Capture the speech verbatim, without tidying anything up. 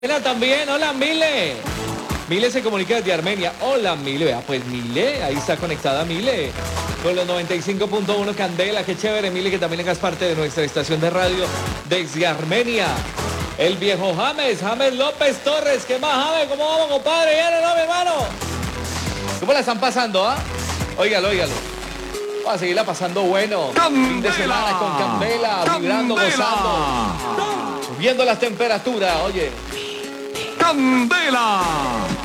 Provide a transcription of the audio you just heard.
Hola también, hola Mile. Mile se comunica desde Armenia. Hola Mile, vea pues Mile, ahí está conectada Mile. Con los noventa y cinco punto uno Candela, qué chévere Mile, que también hagas parte de nuestra estación de radio desde Armenia. El viejo James, James López Torres, ¿qué más James? ¿Cómo vamos compadre? ¿Ya no, no, mi hermano? ¿Cómo la están pasando, ah? Óigalo, óigalo. Vamos a seguirla pasando bueno. Candela. Fin de semana con Candela, vibrando, gozando. Subiendo las temperaturas, oye. ¡Candela!